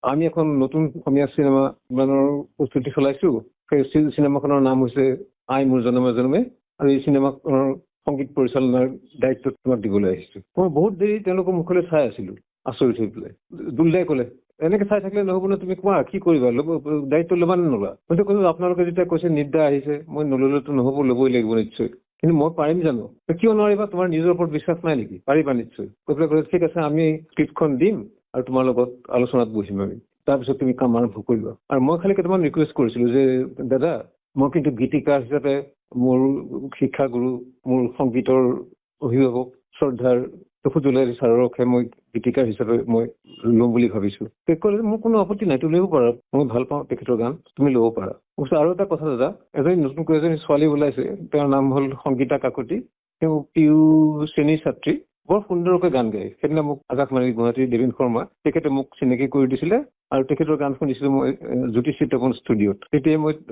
আমি এখন নতুন অসমীয়া চিনেমা নিৰ্মাণৰ প্ৰস্তুতি চলাইছো। সেই চিনেমাখনৰ নাম হৈছে আই মোৰ জনমে জনমে, আৰু এই চিনেমাখনৰ সংগীত পৰিচালনাৰ দায়িত্ব তোমাক দিবলৈ আহিছো। মই বহুত দেৰি তেওঁলোকৰ মুখলৈ চাই আছিলো, আচৰিত হৈ পেলাই। দুলদাই ক'লে, এনেকে চাই থাকিলে নহ'ব ন, তুমি কোৱা কি কৰিবা, দায়িত্ব ল'বা নে নল'বা? মইতো কৈছো আপোনালোকে যেতিয়া কৈছে নিদ্ৰা আহিছে, মই নল'লেতো নহ'ব, ল'বই লাগিব নিশ্চয়। কিন্তু মই পাৰিম জানো? কিয় নোৱাৰিবা? তোমাৰ নিজৰ ওপৰত বিশ্বাস নাই নেকি? পাৰিবা নিশ্চয়। কৈ পেলাই ক'লে, ঠিক আছে, আমি স্ক্ৰিপ্টখন দিম আৰু তোমাৰ লগত আলোচনাত বহিম আমি, তাৰপিছত তুমি কাম আৰম্ভ কৰিবা। আৰু মই খালি কেইটামান ৰিকুৱেষ্ট কৰিছিলো যে, দাদা মই কিন্তু গীতিকাৰ হিচাপে মোৰ শিক্ষাগুৰু, মোৰ সংগীতৰ অভিভাৱক শ্ৰদ্ধাৰ প্ৰফুল্ল ছাৰকহে মই গীতিকাৰ হিচাপে মই ল'ম বুলি ভাবিছো। তেওঁ ক'লে মোৰ কোনো আপত্তি নাই, তুমি ল'ব পাৰা, মই ভাল পাওঁ তেখেতৰ গান, তুমি ল'ব পাৰা। আৰু এটা কথা দাদা, নতুনকৈ এজনী ছোৱালী ওলাইছে, তেওঁৰ নাম হ'ল সংগীতা কাকতি। তেওঁ পিউ শ্ৰেণীৰ ছাত্ৰী, বৰ সুন্দৰকৈ গান গায়। সেইদিনা মোক আকাশবাণী গুৱাহাটীৰ দেৱীন শৰ্মা তেখেতে মোক চিনাকি কৰি দিছিলে, আৰু তেখেতৰ গান শুনিছিলো মই জ্যোতিষী তপন ষ্টুডিঅ'ত। তেতিয়াই মই